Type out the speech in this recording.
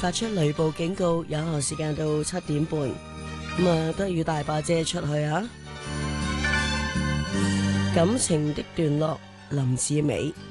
發出雷暴警告，有效時間到7點半。咁啊，都要帶把遮出去啊！感情的段落，林志美。